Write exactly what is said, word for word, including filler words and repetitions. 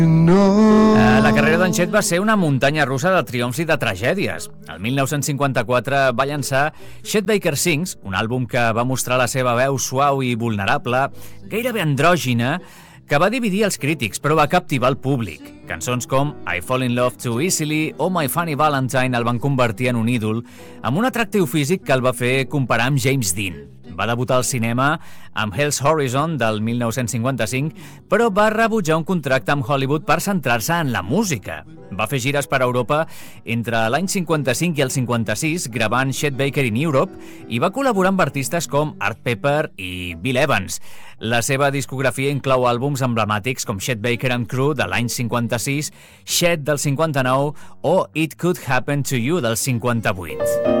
La carrera d'en Chet va ser una muntanya russa de triomfs i de tragèdies. El mil nou-cents cinquanta-quatre va llançar Chet Baker Sings, un àlbum que va mostrar la seva veu suau i vulnerable, gairebé andrògina, que va dividir els crítics, però va captivar el públic. Cançons com I Fall in Love Too Easily o My Funny Valentine el van convertir en un ídol, amb un atractiu físic que el va fer comparar amb James Dean. Va debutar al cinema amb Hell's Horizon del mil nou-cents cinquanta-cinc, però va rebutjar un contracte amb Hollywood per centrar-se en la música. Va fer gires per Europa entre l'any cinquanta-cinc i el cinquanta-sis, gravant Chet Baker in Europe, i va col·laborar amb artistes com Art Pepper i Bill Evans. La seva discografia inclou àlbums emblemàtics com Chet Baker and Crew de l'any cinquanta-sis, Chet del cinquanta-nou o It Could Happen to You del cinquanta-vuit.